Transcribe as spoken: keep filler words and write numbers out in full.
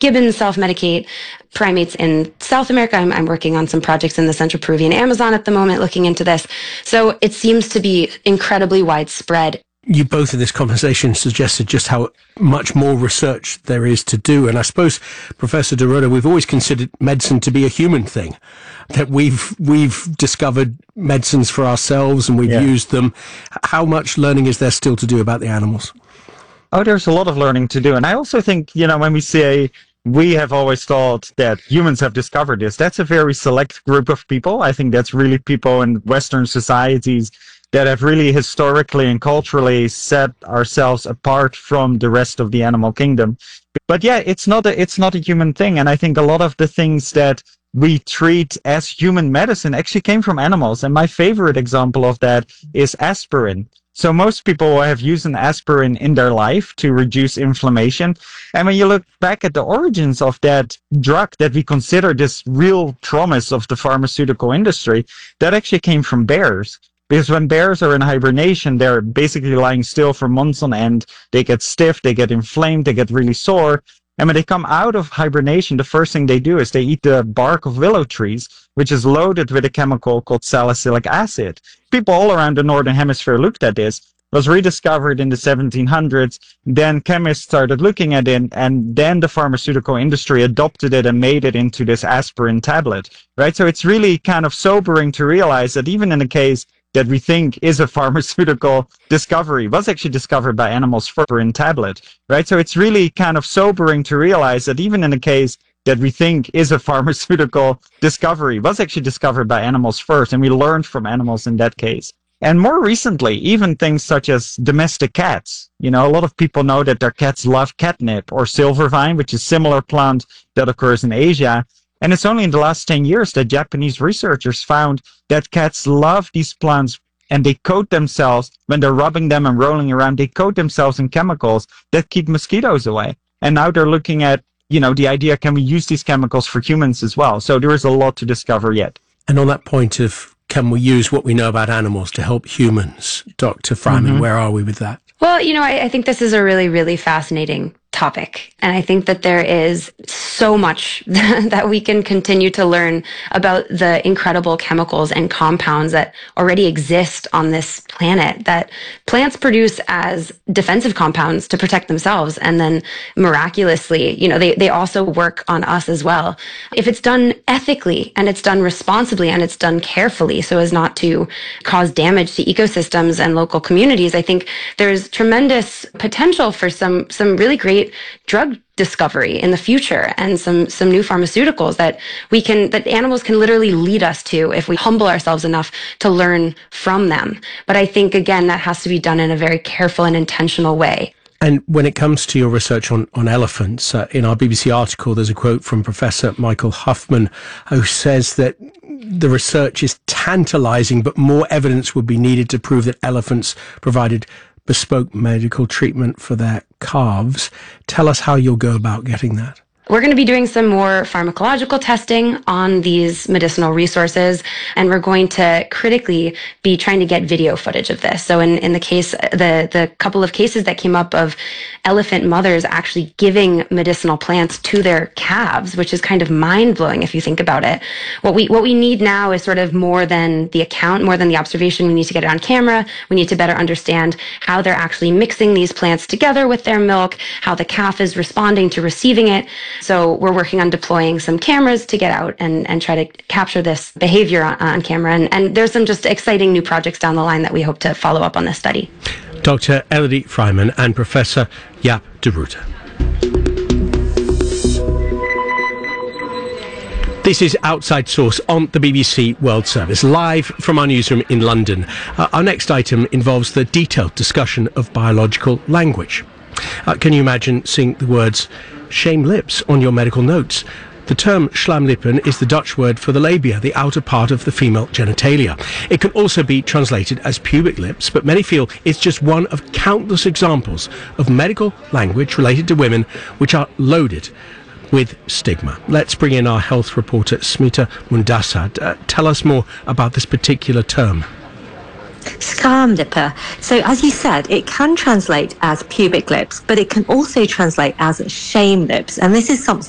gibbons self-medicate. Primates in South America. I'm, I'm working on some projects in the Central Peruvian Amazon at the moment looking into this. So it seems to be incredibly widespread. You both in this conversation suggested just how much more research there is to do. And I suppose, Professor de Ruyter, we've always considered medicine to be a human thing, that we've we've discovered medicines for ourselves and we've yeah. used them. How much learning is there still to do about the animals? Oh, there's a lot of learning to do. And I also think, you know, when we say we have always thought that humans have discovered this, that's a very select group of people. I think that's really people in Western societies that have really historically and culturally set ourselves apart from the rest of the animal kingdom. But yeah, it's not a, it's not a human thing. And I think a lot of the things that we treat as human medicine actually came from animals. And my favorite example of that is aspirin. So most people have used an aspirin in their life to reduce inflammation. And when you look back at the origins of that drug that we consider this real promise of the pharmaceutical industry, that actually came from bears. Because when bears are in hibernation, they're basically lying still for months on end. They get stiff, they get inflamed, they get really sore. And when they come out of hibernation, the first thing they do is they eat the bark of willow trees, which is loaded with a chemical called salicylic acid. People all around the Northern Hemisphere looked at this. It was rediscovered in the seventeen hundreds. Then chemists started looking at it, and then the pharmaceutical industry adopted it and made it into this aspirin tablet, right? So it's really kind of sobering to realize that even in a case that we think is a pharmaceutical discovery was actually discovered by animals for in tablet, right? So it's really kind of sobering to realize that even in a case that we think is a pharmaceutical discovery was actually discovered by animals first, and we learned from animals in that case. And more recently, even things such as domestic cats. You know, a lot of people know that their cats love catnip or silvervine, which is a similar plant that occurs in Asia. And it's only in the last ten years that Japanese researchers found that cats love these plants, and they coat themselves, when they're rubbing them and rolling around, they coat themselves in chemicals that keep mosquitoes away. And now they're looking at, you know, the idea, can we use these chemicals for humans as well? So there is a lot to discover yet. And on that point of, can we use what we know about animals to help humans, Doctor Freiman, mm-hmm. where are we with that? Well, you know, I, I think this is a really, really fascinating topic. And I think that there is so much that we can continue to learn about the incredible chemicals and compounds that already exist on this planet that plants produce as defensive compounds to protect themselves. And then miraculously, you know, they, they also work on us as well. If it's done ethically and it's done responsibly and it's done carefully so as not to cause damage to ecosystems and local communities, I think there's tremendous potential for some, some really great drug discovery in the future and some some new pharmaceuticals that we can that animals can literally lead us to if we humble ourselves enough to learn from them. But I think again that has to be done in a very careful and intentional way. And when it comes to your research on, on elephants, uh, in our B B C article, there's a quote from Professor Michael Huffman, who says that the research is tantalizing, but more evidence would be needed to prove that elephants provided bespoke medical treatment for their calves. Tell us how you'll go about getting that. We're going to be doing some more pharmacological testing on these medicinal resources, and we're going to critically be trying to get video footage of this. So in, in the case, the, the couple of cases that came up of elephant mothers actually giving medicinal plants to their calves, which is kind of mind-blowing if you think about it. What we, what we need now is sort of more than the account, more than the observation. We need to get it on camera. We need to better understand how they're actually mixing these plants together with their milk, how the calf is responding to receiving it. So we're working on deploying some cameras to get out and, and try to capture this behavior on, on camera. And, and there's some just exciting new projects down the line that we hope to follow up on this study. Doctor Elodie Freiman and Professor Jaap de Ruyter. This is Outside Source on the B B C World Service, live from our newsroom in London. Uh, our next item involves the detailed discussion of biological language. Uh, can you imagine seeing the words shame lips on your medical notes? The term Schamlippen is the Dutch word for the labia, the outer part of the female genitalia. It can also be translated as pubic lips, but many feel it's just one of countless examples of medical language related to women which are loaded with stigma. Let's bring in our health reporter, Smita Mundasad. Uh, tell us more about this particular term. Schamlippen. So as you said, it can translate as pubic lips, but it can also translate as shame lips. And this is something